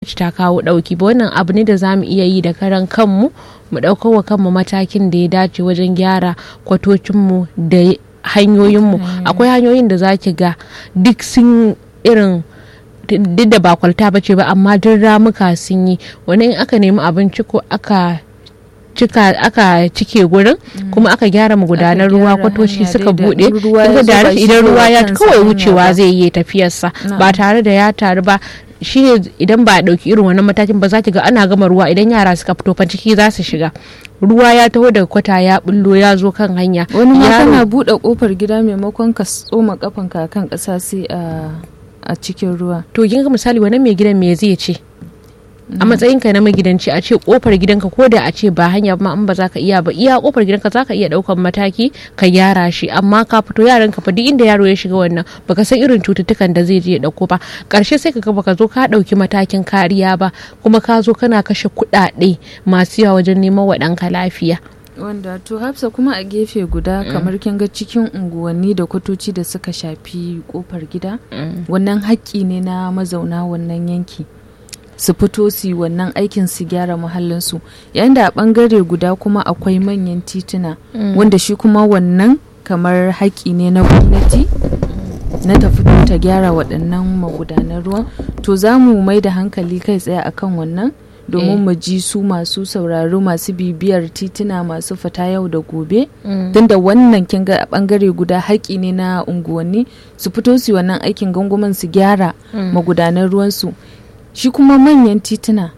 gwamnati ta kawo ɗauki ba. Wannan abu ne da za mu iya yi da karan kanmu, mu ɗaukar wa kanmu matakin da ya dace wajen gyara kwatocinmu da hanyoyinmu. Akwai hanyoyin da za ki ga duk sun irin duk da ba kwalta ba ce ba, amma duk ramuka sun yi. Wani in aka nemi abinci ko aka cike gurin kuma aka gyara magudanar ruwa, kwatoci suka bude, idan ruwa ya kawai wucewa zai yi tafiyarsa ba tare da ya taru ba. Shi ne idan ba a ɗauki irin wannan matakin ba, za ki ga ana gama ruwa idan yara suka fito fa ciki za su shiga, ruwa ya taho daga kwata ya bullo ya zo kan hanya. Wani ma kana buɗe kofar gida maimakon ka tsoma kafanka kan ƙasa sai a cikin ruwa. To kin ga misali wannan mai gidan me zai ce a matsayinka na magidanci, a ce kofar gidanka ko da a ce ba hanya ba in ba za ka iya ba, iya kofar gidanka za ka iya daukan mataki ka gyara shi. Amma ka fito yaran ka fa duk inda yaro ya shiga wannan baka san irin cututtukan da zai je ya dauko ba, karshe sai ka ga baka zo ka dauki matakin kariya ba, kuma ka zo kana kashe kuɗaɗe masu yawa wajen neman wa ɗanka lafiya. Wanda to Hafsa kuma a gefe guda kamar kin ga cikin unguwanni da kwatoci da suka shafi kofar gida, wannan haƙƙi ne na mazauna wannan yanki su fito su yi wannan aikin su gyara muhallinsu, yayin da a bangare guda kuma akwai manyan tituna wanda shi kuma wannan kamar haƙƙi ne na gwamnati na ta fito ta gyara waɗannan magudanan ruwan. To za mu mai da hankali kai tsaye akan wannan domin mu ji su masu sauraro masu bibiyar tituna masu fita yau da gobe, tunda wannan kin ga a bangare guda haƙƙi ne na unguwanni su fito su yi wannan aikin gangumin su gyara magudanan ruwansu. Shi kuma manyan tituna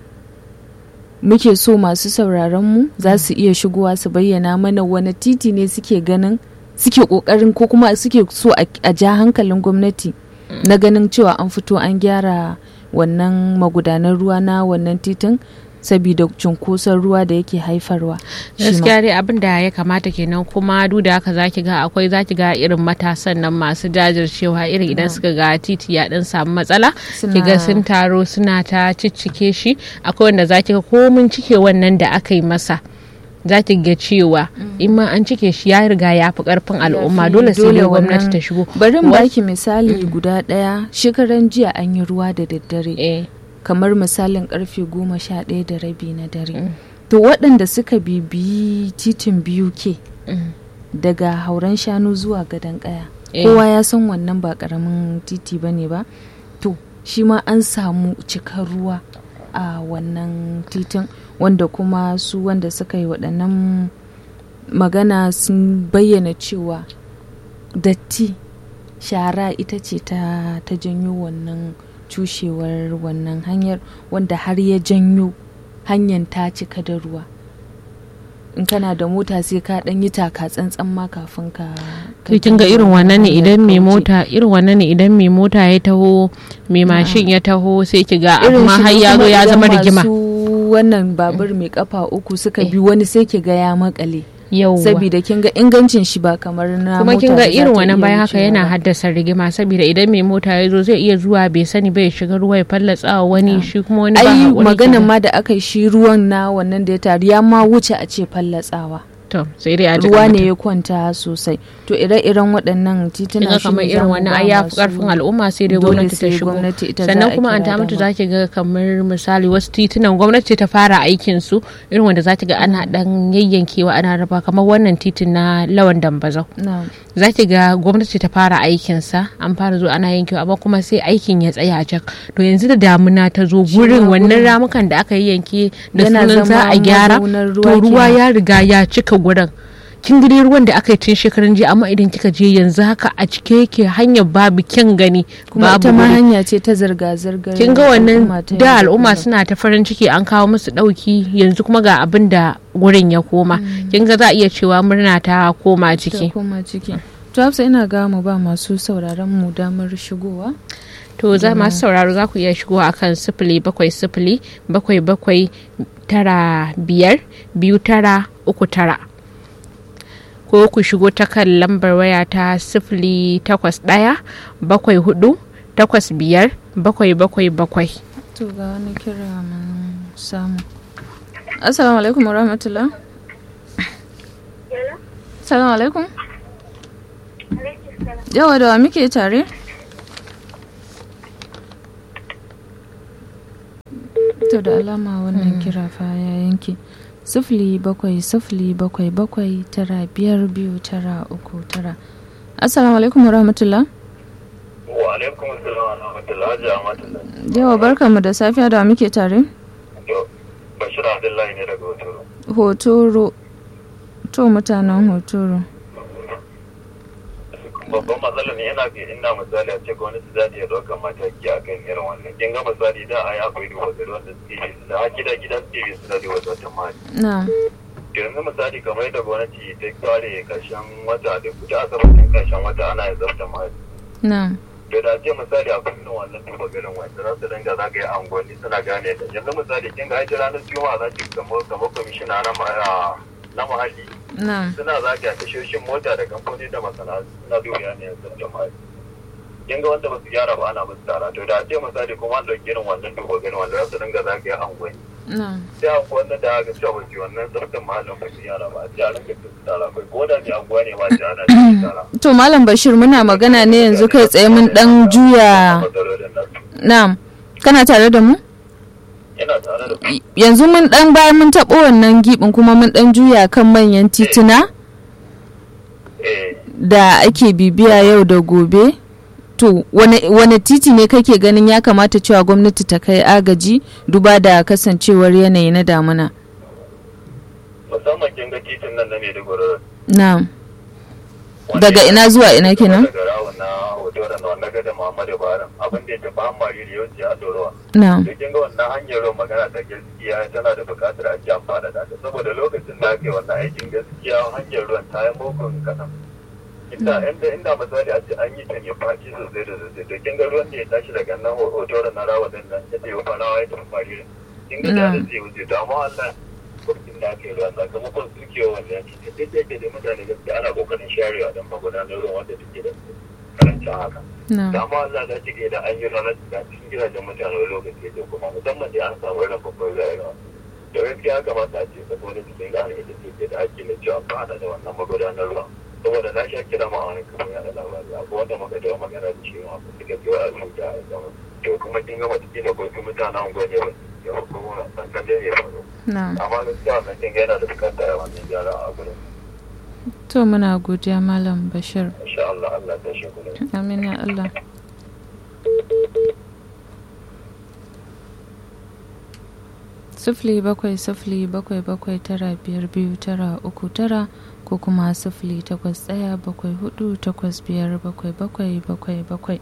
muke so masu sauraron mu za su iya shigowa su bayyana mana wani titi ne suke ganin suke kokarin ko kuma suke so a ja hankalin gwamnati na ganin cewa an fito an gyara wannan magudanar ruwa na wannan titin saboda cunkoson ruwa da yake haifarwa. Gaskiya dai abin da ya kamata kenan, kuma duk da haka zaki ga irin matasan nan masu jajircewa irin idan suka ga titi ya dan samu matsala kiga sun taro suna ta ciccike shi. Akwai wanda zaki ga komin cike wannan da aka yi masa za ta ga cewa in ma an cike shi ya riga ya fi karfin al'umma, dole sai da gwamnati ta shigo. Bari mu baki misali guda daya. Shekaran jiya an yi ruwa da daddare, kamar misalin karfe 11:30 na dare. To waɗanda suka bibiyi titin BUK daga Hauren Shanu zuwa Gadon Kaya, kowa ya san wannan ba karamin titi bane ba. To shi ma an samu cikar ruwa a wannan titin, wanda kuma su wanda suka yi waɗannan magana sun bayyana cewa datti shara ita ce ta janyo wannan cushewar wannan hanyar, wanda har ya janyo hanyar ta cika da ruwa. In kana da mota sai ka dan yi taka tsantsan ma kafin ka kin ga irin wannan ne idan mai mota ya taho, mai mashin ya taho, sai ki ga amma har ya zo ya zama rigima. Wannan babur mai kafa uku suka bi wani sai ki ga ya makale. Saboda kin ga ingancin shi ba kamar na kuma mota. Kin ga irin wannan bayan haka yana haddasa rigima, saboda idan mai mota ya zo zai iya zuwa bai sani ba ya shiga ruwa ya fallatsa wani shi kuma wani ba hakuri. Maganan ma da aka yi shi ruwan na wannan da ya taru ya ma wuce a ce fallatsawa. Sai dai ruwa ne ya kwanta sosai. To ire-iren waɗannan tituna shi kamar irin wannan ai yafi karfin al'umma, sai dai gwamnati ta shigo. Sannan kuma an ta mutu zaki ga kamar misali wasu titunan gwamnati ta fara aikin su irin wanda zaki ga ana dan yayyankewa ana raba, kamar wannan titin na Lawan Dambazau. Zaki ga gwamnati ta fara aikin sa, an fara zo ana yankewa amma kuma sai aikin ya tsaya jak. To yanzu da damuna ta zo gurin wannan ramukan da aka yayyanke da sunan za a gyara, to ruwa ya riga ya cika gurin. Kin gani ruwan da aka yi tun shekaran jiya, amma idan kika je yanzu haka a cike yake, hanyar babu kyan gani, kuma ita ma hanya ce ta zirga-zirgar. Kin ga wannan da al'umma suna ta farin ciki an kawo musu dauki, yanzu kuma ga abin da gurin ya koma. Kin ga za a iya cewa murna ta koma ciki. To Hafsa, ina ga mu ba masu sauraron mu damar shigowa. To za masu sauraro za ku iya shigowa akan 07077952939 ko ku shigo ta kan lambar waya ta 08174857777. To ga wani kira mun samu. Assalamu alaikum warahmatullah. Assalamu alaikum. Yawa da muke tare? To da alama wannan kira fa ya yanke. 0777952939. Assalamu alaikum warahmatullah. Wa alaikum assalam wa rahmatullahi wa barakatuh. Yawa barkanmu da safiya da muke tare. To Bashir Abdullahi ne daga Hotoro. Hotoro. To mutanen Hotoro. Babban matsalar ne yana ina misali a ce gwamnati za ta iya ɗaukar mataki a kan irin wannan. Kin ga misali da ai akwai duwatsu wanda suke bi su da gida suke bi su da duwatsu wata mali. Na'am. Yanzu misali kamar yadda gwamnati ta kare karshen wata duk da asabar karshen wata ana yin tsafta mali. Na'am. To da ce misali a kullum wannan duba garin wanda za su dinga zagaye angonni suna gane da yanzu misali kin ga aiki ranar juma'a za ki kamar kwamishina na muhalli suna zagaya tashoshin mota da kamfani da masana'antu suna dubiya ne yanzu jama'a kin ga wanda ba su gyara ba ana musu tara to da ce misali kuma an dauki irin wannan duba garin wanda za su dinga zagaya angonni sai a wanda da aka cewa wace wannan tsarkin mahallin ba su gyara ba a ce a rinka su tara kai ko da ne anguwa ne ma ce ana tara. To Malam Bashir muna magana ne yanzu kai tsaye mun dan juya. Na'am. Kana tare da mu? Ina tare da ku. Yanzu mun dan bayan mun taɓo wannan gibin kuma mun dan juya kan manyan tituna da ake bibiya yau da gobe. To wane titi ne kake ganin ya kamata cewa gwamnati ta kai agaji duba da kasancewar yanayi na damuna? Musamman kin ga titin nan na Maiduguri. Na'am. Daga ina zuwa ina kenan? Daga rawun na Hotoro na wannan gada Muhammadu Buhari abin da ya tafi Hammari da yau a Dorowa. Na'am. Da kin ga wannan hanyar ruwan magana ta gaskiya tana da buƙatar a ji amfana da ta saboda lokacin da ake wannan aikin gaskiya hanyar ruwan ta yi mugun kasan. Inda misali a ce an yi ta ne faci sosai da sosai to kin ga ruwan da ya tashi daga nan Hotoro na rawa din nan ya tafi fanawa ya tafi Hammari. Kin ga da zai wuce to amma Allah kurkin da aka yi ruwa sakamakon sukewa wannan yanki duk da yake da mutane gaskiya ana kokarin sharewa don magudanar ruwan wanda take da karancin haka. Da amma Allah da take da an yi ranar da cikin gidajen mutane wani lokaci da kuma musamman da an samu ran babban rayuwa. Da gaskiya kamata a ce saboda cikin gane ita ce da ake da cewa ba da wannan magudanar ruwa. Saboda na sha kira ma a wani kamar yana labari akwai wanda muka da magana da cewa suka ce wa alhuda a zama. To kuma kin gama cikin da kuma mutanen gwani ba ya kuma sankan da ya faru. Amma gaskiya wannan kin yana da bukatar wannan gyara a gurin. To muna godiya Malam Bashir. Insha Allah Allah ta shi kula. Amin ya Allah. Sifili bakwai sifili bakwai bakwai tara biyar biyu tara uku tara ko kuma 08174857777.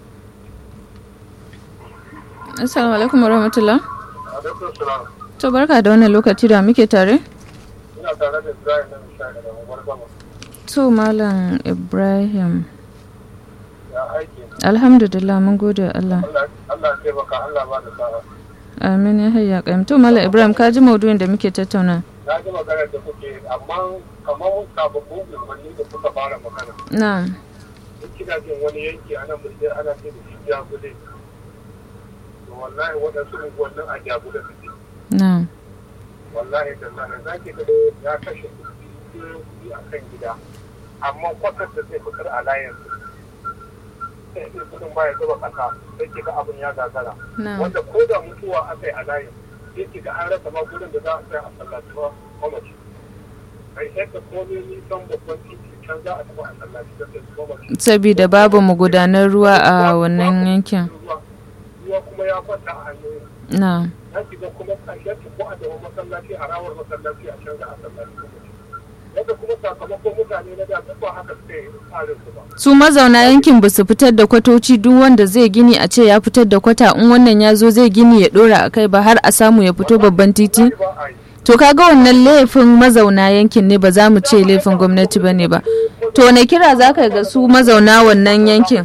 Assalamu alaikum warahmatullah. Alaikum salam. To barka da wannan lokaci da muke tare? Ina tare da Ibrahim na misali da Gwargwama. To Malam Ibrahim. Ya aiki. Alhamdulillah mun gode Allah. Allah ya baka Allah ba da sa'a. Amin ya hayya kaim. To Malam Ibrahim ka ji maudu'in da muke tattauna? Na ji magana da kuke amma kamar sababbin umarni da kuka fara magana. Na'am. Kina jin wani yanki ana mulki ana ce da shi jagule. To wallahi wadansu unguwannin a jagule suke. Na'am. Wallahi da za ki ga ya kashe kuɗi a kan gida amma kwatar da zai fitar a layin sai sai kudin baya zuba ƙasa sai ki ga abin ya gagara wanda ko da mutuwa aka yi a layin sai ki ga an rasa ma gurin da za a sai a sallaci mamaci kai sai ka komai nisan babban titi can za a tafi a sallaci da sai mamaci sabida babu magudanar ruwa a wannan yankin ruwa kuma ya kwanta a hanyoyin na shiga kuma ƙarshen ko a dawo masallaci a rawar masallaci a can za a sallaci yadda kuma sakamakon mutane na da ba haka suke tsarin su ba. Su mazauna yankin ba su fitar da kwatoci duk wanda zai gini a ce ya fitar da kwata in wannan ya zo zai gini ya dora a kai ba har a samu ya fito babban titi? To kaga wannan laifin mazauna yankin ne ba za mu ce laifin gwamnati ba ne ba. To wane kira za ka ga su mazauna wannan yankin?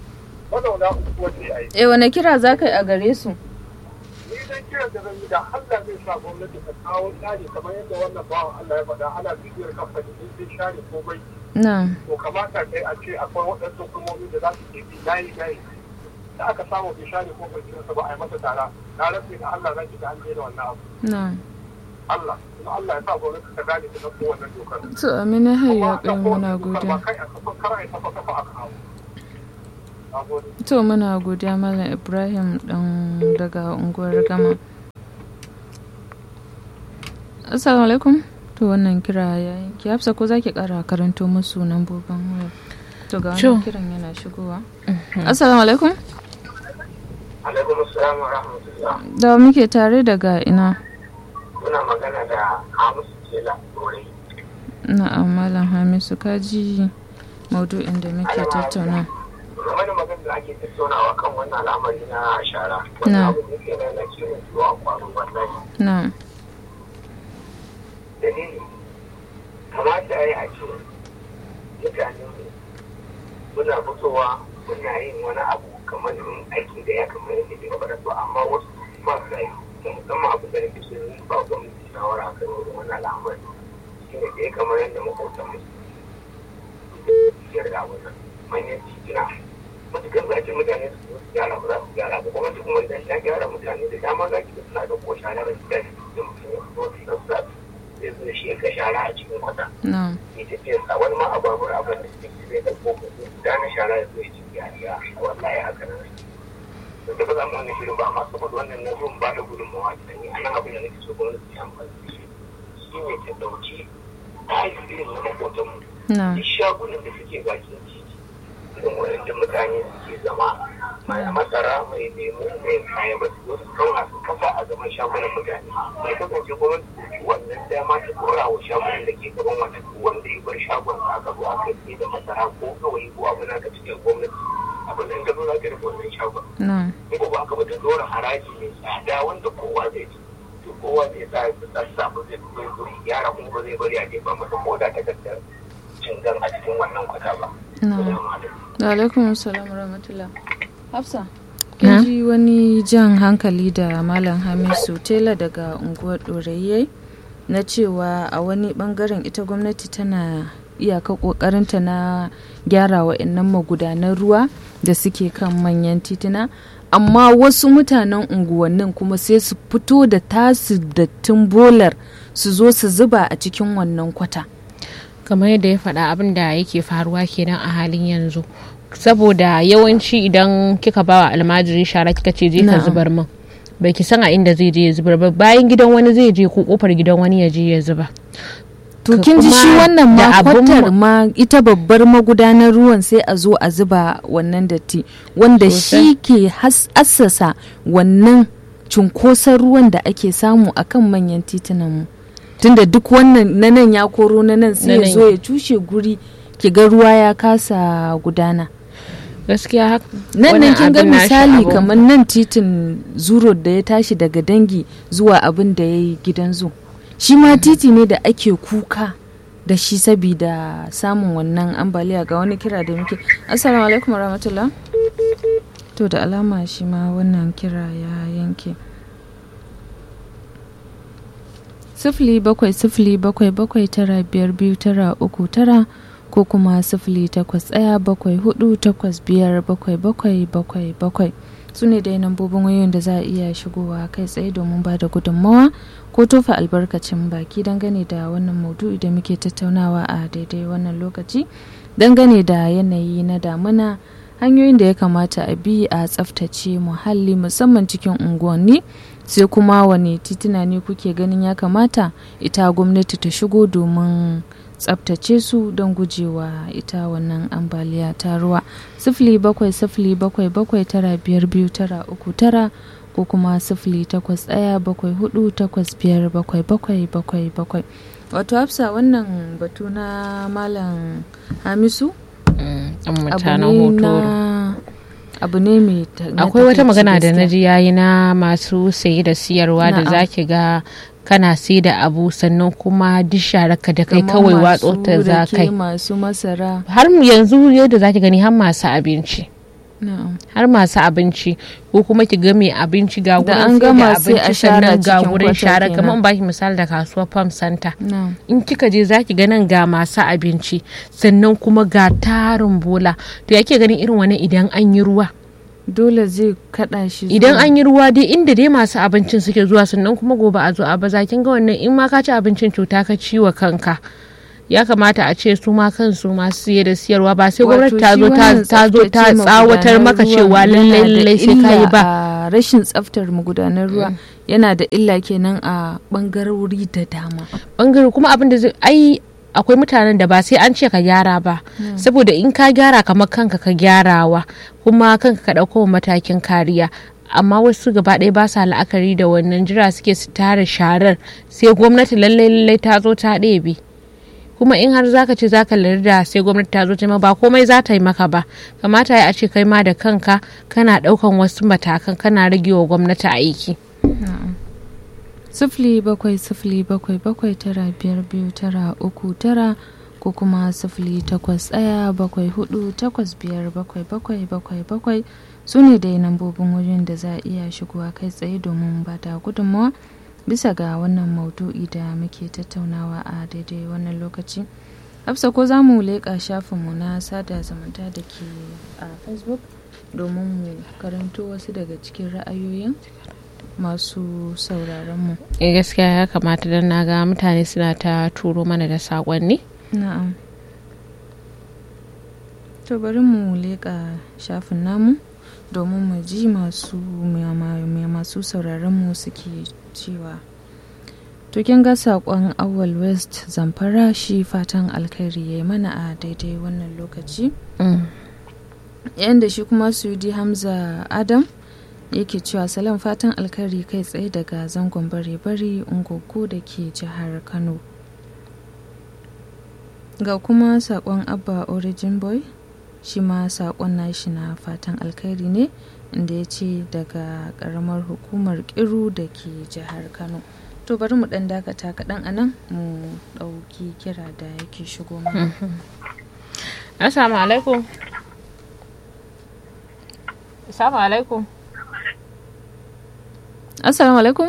Wane kira za ka yi a gare su? kiran da zan yi da Allah zai sa gwamnati ta kawo tsari kamar yadda wannan bawan Allah ya faɗa ana bibiyar kamfani in zai share ko bai. To kamata kai a ce akwai waɗansu hukumomi da za su ke bi layi da aka samu bai share ko bai kinsa ba a yi masa tara na rantsi da Allah zan shiga an daina wannan abu. Allah kuma Allah ya sa gwamnati ta gane ta ɗauko wannan dokar. To Amina hayya kai muna godiya. Kai a kar a yi kafa a kawo. To muna godiya Malam Ibrahim dan daga unguwar Gama. Assalamu alaikum. To wannan kira ya yanki. Hafsa ko zaki kara karanto musu lambobin waya? To ga wannan kiran yana shigowa. Assalamu alaikum. Alaikum assalam wa rahmatullah. Da muke tare daga ina? Muna magana da Hamisu Tela Dorai. Na'am Malam Hamisu, kaji maudu'in da muke tattauna. Game da magana da ake tattaunawa kan wannan al'amari na shara. Wannan abu ne ke nuna ciwon zuwa kwanan wallahi. Na'am. Dalili kamata ya yi a ce mutane muna fitowa muna yin wani abu kamar aikin da ya kamar yadda ke gaba da su, amma wasu ba su yi musamman abu da nake so yi ba gwamnati shawara a kan wani al'amari shi ne da ya kamar yadda makwautan musu yarda wannan manyan titina matuƙar za ce mutane su gyara ba za su gyara ba gwamnati kuma idan ta gyara mutane da dama za ki suna da ko shara da gida da mutum ya fito da su zai zo shi ya ga shara a cikin kwata ya tafiya sa wani ma a babur abin da suke zai da koko da na shara ya zo ya ci yariya wallahi haka nan da ba za mu wani shirin ba amma saboda wannan na zo ba da gudunmawa da ni anan abin da nake so gwamnati ta amfani da shi ne ta dauki irin na makotanmu duk shagunan da suke bakin titi irin wadanda mutane suke zama mai masara mai lemu mai kaya ba su wasu kauna su kasa a zaman shagunan mutane mai kasance gwamnati wannan dama ta dora wa shagunan da ke gaban wannan wanda ya bar shagon sa aka zo aka yi da masara ko kawai ko abin da aka cikin gwamnati abin da ka zo za ka rufe wannan shagon in ko ba ka ba ta dora haraji mai tsada wanda kowa zai ci to kowa zai sa ba zai zuri yara kuma ba zai bari a jefa masa ko da takardar cingan a cikin wannan kwata ba. Alaikum salam rahmatullah. Hafsa, kin ji wani jan hankali da Malam Hamisu Tela daga unguwar Ɗorayi na cewa a wani bangaren ita gwamnati tana iyaka kokarinta na gyara wa'annan magudanan ruwa da suke kan manyan tituna, amma wasu mutanen unguwannin kuma sai su fito da tasu dattin bolar su zo su zuba a cikin wannan kwata. Kamar yadda ya faɗa abin da yake faruwa kenan a halin yanzu, saboda yawanci idan kika bawa almajiri shara kika ce je ka zubar min, bai ki san a inda zai je ya zubar ba, bayan gidan wani zai je ko kofar gidan wani ya je ya zuba. To kin ji shi wannan ma kwatar ma ita babbar magudanar ruwan sai a zo a zuba wannan datti wanda shi ke assasa wannan cunkoson ruwan da ake samu akan manyan titunan mu. Tunda duk wannan na nan ya koro na nan sai ya zo ya cushe guri ki ga ruwa ya kasa gudana. Gaskiya haka nan kin ga misali kamar nan titin zuro da ya tashi daga dangi zuwa abin da ya yi gidan zu, shi ma titi ne da ake kuka da shi sabida samun wannan ambaliya. Ga wani kira da muke. Assalamu alaikum warahmatullah. To da alama shi ma wannan kira ya yanke. 0707795239 ko kuma 0817485777 su ne dai nambobin wayoyin da za a iya shigowa kai tsaye domin ba da gudunmawa ko tofa albarkacin baki dangane da wannan maudu'i da muke tattaunawa a daidai wannan lokaci dangane da yanayi na damuna, hanyoyin da ya kamata a bi a tsaftace muhalli musamman cikin unguwanni, sai kuma wane tituna ne kuke ganin ya kamata ita gwamnati ta shigo domin tsaftace su don gujewa ita wannan ambaliya ta ruwa. 0707795239 ko kuma 0817485777. Wato Hafsa, wannan batu na Malam Hamisu abu ne mai akwai wata magana da naji yayi na masu saye da siyarwa da zaki ga kana sai da abu sannan kuma duk shararka da kai kawai watso ta za kai, masu masara har yanzu yadda zaki gani har masu abinci ko kuma ki ga mai abinci ga wurin sai da abinci sannan ga wurin shara. kamar in baki misali da kasuwar Farm Center, in kika je zaki ga nan ga masu abinci sannan kuma ga tarin bola. to yake ganin irin wani idan an yi ruwa dole zai kada shi idan an yi ruwa dai inda dai masu abincin suke zuwa sannan kuma gobe a zo a baza kin ga wannan in ma ka ci abincin cuta ka ciwa kanka. ya kamata a ce su ma kansu masu siye da siyarwa ba sai Wato gwamnati ta zo ta tsawatar maka cewa lallai sai ka yi ba. Rashin tsaftar magudanar ruwa yana da illa kenan a bangarori da dama. Bangare kuma abin da zai akwai mutanen da ba sai an ce ka gyara ba, saboda in ka gyara kamar kanka ka gyarawa, kuma kanka ka ɗauko matakin kariya. Amma wasu gaba ɗaya ba sa la'akari da wannan, jira suke su tara sharar sai gwamnati lallai ta zo ta ɗebe. Kuma in har zaka ce zaka larda sai gwamnati ta zo ta ba komai za ta yi maka ba, kamata ya ce kai ma da kanka kana ɗaukan wasu matakan, kana rage wa gwamnati aiki. 0707779529 ko kuma 0817485777 su ne dai lambobin wajen da za a iya shigowa kai tsaye domin ba da gudunmawa bisa ga wannan maudu'i da muke tattaunawa a daidai wannan lokaci. Hafsa, ko za mu leƙa shafinmu na sada zumunta da ke a Facebook domin mu karanto wasu daga cikin ra'ayoyin masu sauraronmu? Gaskiya ya kamata, don na ga mutane suna ta turo mana da saƙonni. Na'am. To bari mu leƙa shafin namu domin mu ji masu sauraronmu suke cewa. To kin ga saƙon Awal West Zamfara, shi fatan alkhairi ya mana a daidai wannan lokaci. Yanda shi kuma Sudi Hamza Adam yake cewa salam, fatan alkhairi kai tsaye daga zangon bare-bare Ungogo da ke jihar Kano. Ga kuma sakon Abba Origin Boy, shi ma sakon nashi na fatan alkhairi ne, inda ya ce daga karamar hukumar Kiru da ke jihar Kano. To bari mu dan dakata kaɗan anan mu ɗauki kira da yake shigo mana. Assalamu alaikum. Assalamu alaikum. Assalamu alaikum.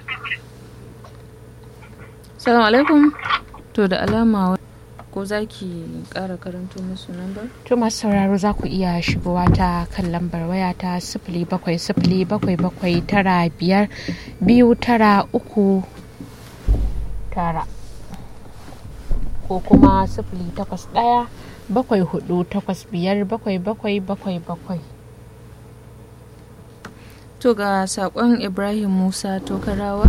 Assalamu alaikum. To da alama ko za ki ƙara karanto musu lambar? To masu sauraro za ku iya shigowa ta kan lambar waya ta 0707752939 ko kuma 08174857777. To ga saƙon Ibrahim Musa Tokarawa.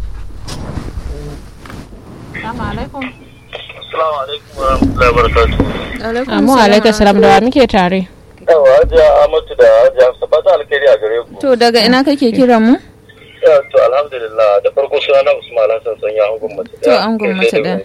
Assalamu alaikum. Assalamu alaikum wa rahmatullahi wa barakatuh. Amma alaikum salam, da muke tare. Yawa, Hajiya Amatu da Hajiya Hafsa, fata alkhairi a gare ku. To daga ina kake kiran mu? To alhamdulillah, da farko sunana Usman Hassan Sanya, angon mace daya. To angon mace daya.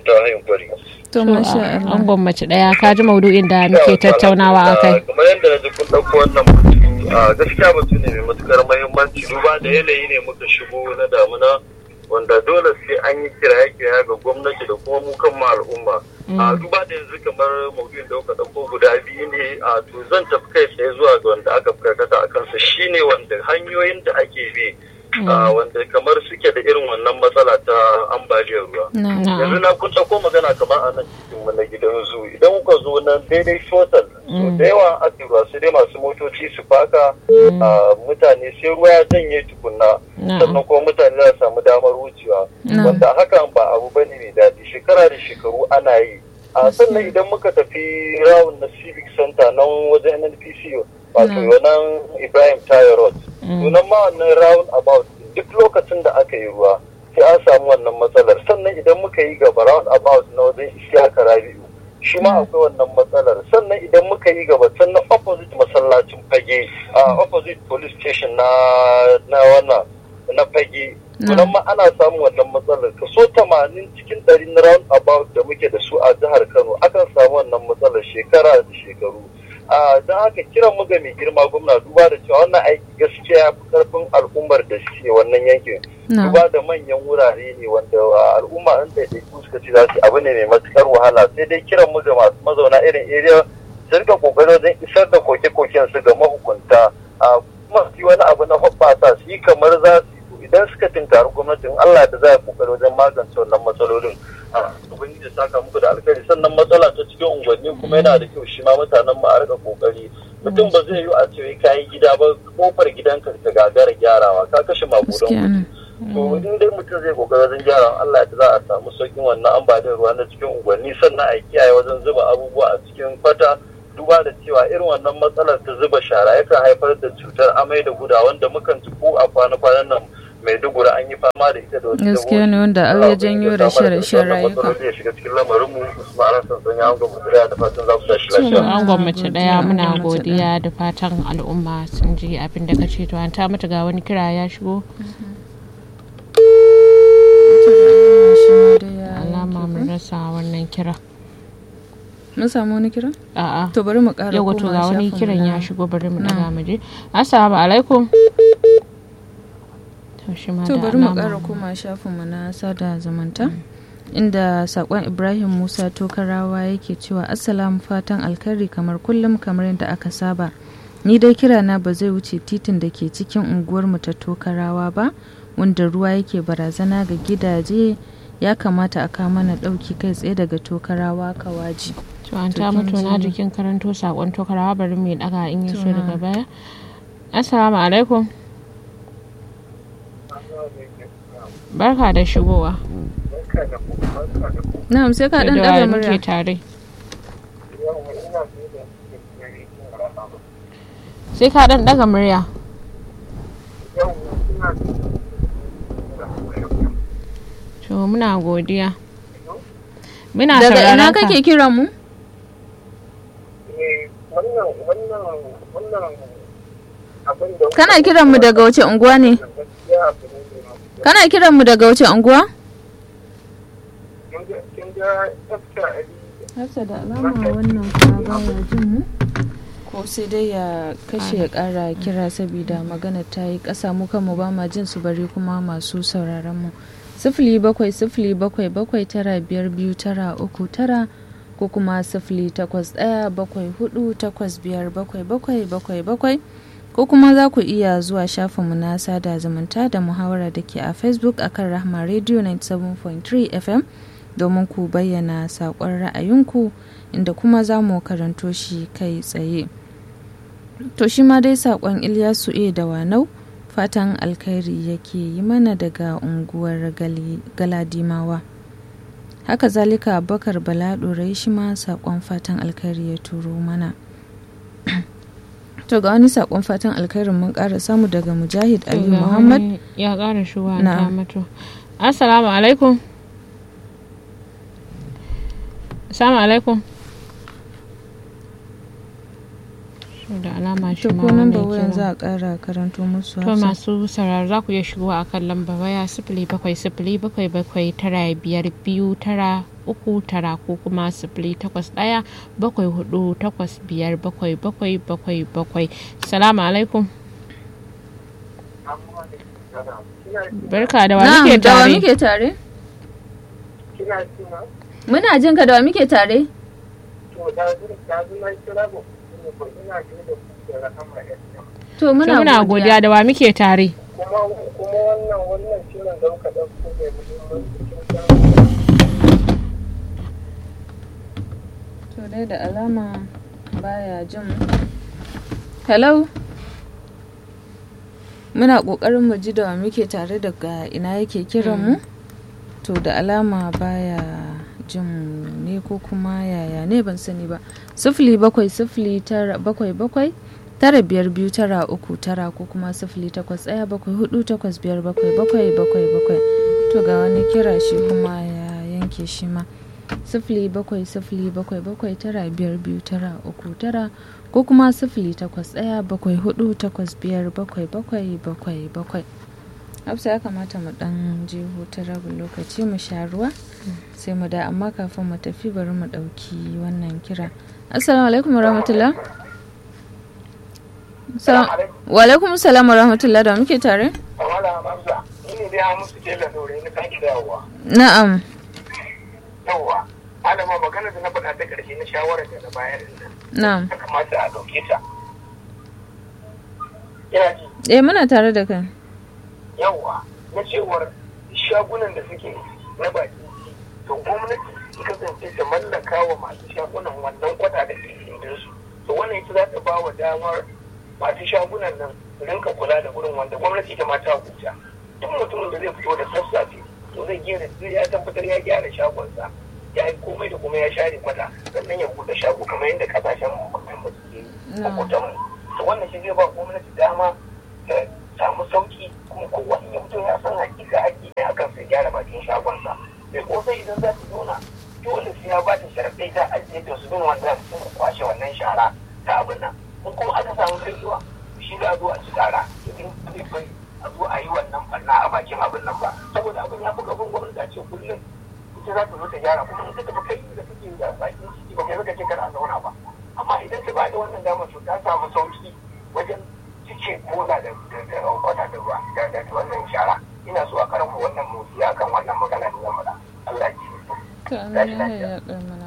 To masha Allah. Angon mace daya, ka ji maudu'in da muke tattaunawa akai. Kamar yadda na ji kun dauko wannan batu, gaskiya batu ne mai matukar muhimmanci, duba da yanayi ne muka shigo na damuna, wanda dole sai an yi kiraye-kiraye ga gwamnati da kuma mu kan al'umma. Duba da yanzu kamar maudu'in da kuka ɗauko guda biyu ne, to zan tafi kai tsaye zuwa ga wanda aka karkata a kansa, shine wanda hanyoyin da ake bi wanda kamar suke da irin wannan matsala ta ambaliyar ruwa. Yanzu na kun ɗauko magana kamar a nan cikin na gidan zu, idan kuka zo nan daidai shotal, so da yawa ake ruwa sai dai masu motoci su faka, mutane sai ruwa ya janye tukunna, sannan kuma mutane za su samu damar wucewa, wanda hakan ba abu bane mai daɗi, shekara da shekaru ana yi. Sannan idan muka tafi rawun na civic center nan wajen NNPC, wato wannan Ibrahim Tayo Road, sunan ma wannan round about duk lokacin da aka yi ruwa sai an samu wannan matsalar. Sannan idan muka yi gaba round about na wajen Isiyaka Rabi'u, shi ma akwai wannan matsalar. Sannan idan muka yi gaba sannan opposite masallacin Fage, opposite police station na wannan na Fage, sunan ma ana samun wannan matsalar. Kaso 80 cikin 100 na round about da muke da su a jihar Kano akan samu wannan matsalar shekara da shekaru. Don haka kiran mu ga mai girma gwamna, duba da cewa wannan aiki gaskiya ya fi karfin al'ummar da suke wannan yankin, duba da manyan wurare ne wanda al'umma an daidaiku suka ce za su abu ne mai matukar wahala. Sai dai kiran mu ga masu mazauna irin area su rika kokari wajen isar da koke-koken su ga mahukunta, kuma su yi wani abu na hoɓɓasa su yi kamar za su yi, idan suka tinkari gwamnatin Allah da za a kokari wajen magance wannan matsalolin. Ubangiji saka muku da alkhairi. Sannan matsala ta cikin unguwanni kuma yana da kyau shi ma mutanen mu a rika kokari. Mutum ba zai yi a ce ka yi gida ba, kofar gidanka ka gagara gyarawa, ka kashe makudan kuɗi. to in dai mutum zai kokari wajen gyara Allah ya za a samu sauƙin wannan ambaliyar ruwa na cikin unguwanni, sannan a kiyaye wajen zuba abubuwa a cikin kwata, duba da cewa irin wannan matsalar ta zuba shara yakan haifar da cutar amai da gudawa wanda mukan ji ko a kwana-kwanan nan Maiduguri an yi fama da ita da wasu gaskiya ne wanda au ya janyo rashe-rashen rayuka. Zai shiga cikin lamarinmu Usman Hassan Sanya an gwamnati daya da fatan za ku tashi lafiya. An gwamnati daya muna godiya da fatan al'umma sun ji abin da kace to an ta mata ga wani kira ya shigo. Alama mun rasa wannan kira. Mun samu wani kira? A'a. To bari mu ƙara koma to ga wani kiran ya shigo bari mu daga mu je. Assalamu alaikum. To bari mu ƙara koma shafinmu na sada zumunta inda sakon Ibrahim Musa Tokarawa yake cewa assalamu fatan alkhairi kamar kullum kamar yadda aka saba. Ni dai kirana ba zai wuce titin da ke cikin unguwarmu ta Tokarawa ba wanda ruwa yake barazana ga gidaje, ya kamata a kawo mana ɗauki kai tsaye daga Tokarawa Kawaji. To an ta mutu na jikin karanto sakon Tokarawa bari mu daga in yaso daga baya. Assalamu alaikum. Barka da shigowa. Na'am sai ka dan daga murya. Tare. Sai ka dan daga murya. To muna godiya. Muna sauraron ka. Daga ina kake kiran mu? Kana kiran mu daga wace unguwa ne? Kana kiran mu daga wace unguwa? Hafsa da alama wannan kuma baya jin mu. Ko sai dai ya kashe ya kara kira saboda magana ta yi ƙasa mu kanmu ba ma jin su bari kuma masu sauraron mu. 0707795293 ko kuma 0817485777 ko kuma za ku iya zuwa shafinmu na sada zumunta da muhawara da ke a Facebook akan Rahma Radio 97.3 FM domin ku bayyana saƙon ra'ayinku inda kuma za mu karanto shi kai tsaye. To shi ma dai saƙon Ilyasu A da Wanau fatan alkhairi yake yi mana daga unguwar Galadimawa. Haka zalika Bakar Bala Ɗorai shi ma saƙon fatan alkhairi ya turo mana. To ga wani sakon fatan alkhairin mun ƙara samu daga Mujahid Ali Muhammad ya ƙara shuwa ta mato. Assalamu alaikum. Assalamu alaikum. Da alama shi ma wannan wurin za a ƙara karanto musu. To masu sauraro za ku iya shigo a kan lamba waya 0707795293 ko kuma 0817485777. Salamu alaikum. Barka da wa muke tare? Da wa muke tare? Muna jin ka da wa muke tare? To muna godiya da wa muke tare. Kuma wannan shirin da muka ɗauko da muhimmanci. To dai da alama baya jin. Hello. Muna ƙoƙarin mu ji da wa muke tare daga ina yake kiran mu. To da alama baya jin ne ko kuma yaya ne ban sani ba. 0707779529 ko kuma 0817485777. To ga wani kira shi kuma ya yanke shi ma. 0707795293 ko kuma 0817485777. Hafsa ya kamata mu dan je hutun rabin lokaci mu sha ruwa sai mu da amma kafin mu tafi bari mu dauki wannan kira. Assalamu alaikum warahmatullah. Wa alaikum assalam warahmatullah da muke tare? Na'am. Yawwa, malama magana da na faɗa ta ƙarshe na shawarar da na bayar da na'am. Ya kamata a ɗauke ta. Ina ji. Muna tare da kai. Yawwa, na cewar shagunan da suke na baki to gwamnati ta kasance ta mallaka wa masu shagunan wannan kwata da ke su. To wannan ita za ta ba wa damar masu shagunan nan rinka kula da gurin wanda gwamnati ta mata huta. duk mutumin da zai fito da sassafe to zai gyara, ya tabbatar ya gyara shagonsa, ya yi komai da kuma ya share kwata, sannan ya buɗe shago kamar yadda kasashen mutum ba suke yi makotan mu. To wannan shi zai ba gwamnati dama ta samu sauki, kuma kowa in ya fito ya san hakika haƙƙi ne akan sai gyara bakin shagonsa. Mai kosai idan za su zauna dole sai ya ba ta sharaɗai ta ajiye da su bin wanda su kwashe wannan shara ta abin nan. In kuma aka samu kaiwa shi za a zo a ci tara, idan bai bari a zo a yi wannan ɓanna a bakin abin nan ba, saboda abin ya fi gaban gwamnati a ce kullum ita za ta zo ta gyara, kuma ita tafi kai da take da bakin ciki ba kai zaka ce kana zauna ba. Amma idan ta ba da wannan damar to ta samu sauki wajen cike bola da kwata da ruwa da wannan shara. Ina so a karanta wannan motsi akan wannan magana da zan faɗa. Allah ya ji. To Allah ya karmana.